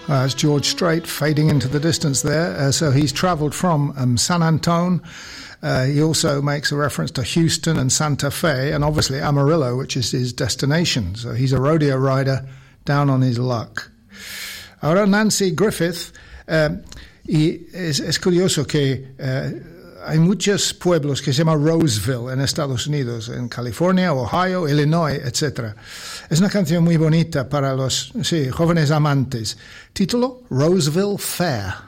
It's George Strait fading into the distance there. So he's travelled from San Antone. He also makes a reference to Houston and Santa Fe, and obviously Amarillo, which is his destination. So he's a rodeo rider down on his luck. Ahora Nancy Griffith, y es curioso que hay muchos pueblos que se llaman Roseville en Estados Unidos, en California, Ohio, Illinois, etc. Es una canción muy bonita para los jóvenes amantes. Título, Roseville Fair.